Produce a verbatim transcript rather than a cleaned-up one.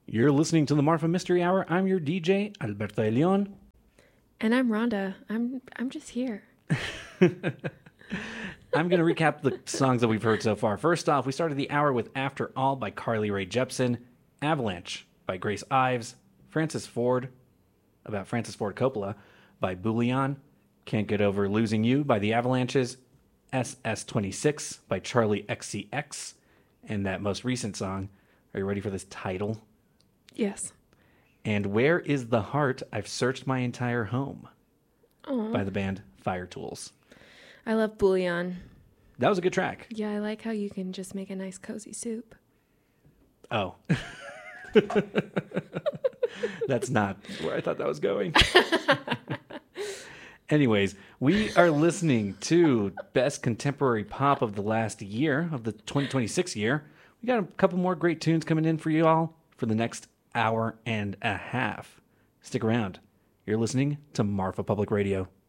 You're listening to the Marfa Mystery Hour. I'm your D J, Alberto de Leon. And I'm Rhonda. I'm I'm just here. I'm going to recap the songs that we've heard so far. First off, we started the hour with After All by Carly Rae Jepsen, Avalanche by Grace Ives, Francis Ford, about Francis Ford Coppola, by Bouillon, Can't Get Over Losing You by The Avalanches, S S twenty-six by Charlie X C X, and that most recent song, are you ready for this title? Yes. And Where Is the Heart? I've Searched My Entire Home Aww. by the band Fire Tools. I love bouillon. That was a good track. Yeah, I like how you can just make a nice cozy soup. Oh. That's not where I thought that was going. Anyways, we are listening to Best Contemporary Pop of the last year, of the twenty twenty-six year. We got a couple more great tunes coming in for you all for the next hour and a half. Stick around. You're listening to Marfa Public Radio.